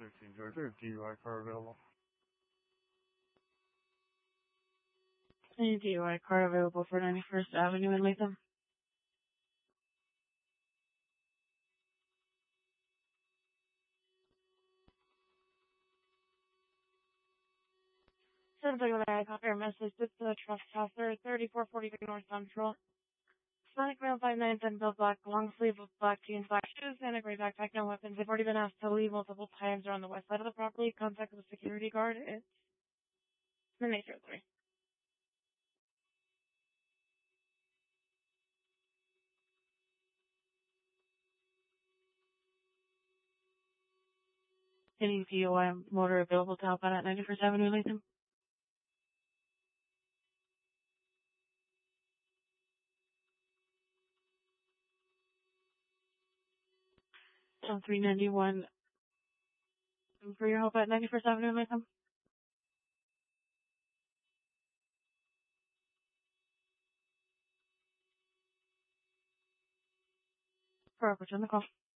16 Georgia, DUI car available. Any DUI car available for 91st Avenue in Latham? Something that I got your message. This is the trespasser, 3443 North Central. Sonic male 5'9" built black, long sleeve with black jeans, black shoes, and a gray backpack, no weapons. They've already been asked to leave multiple times. They're on the west side of the property. Contact the security guard. It's the nature of 3. Any DUI motor available to help out at 91st Avenue, Latham? 391 for your help at 91st Avenue, Latham? For return the call.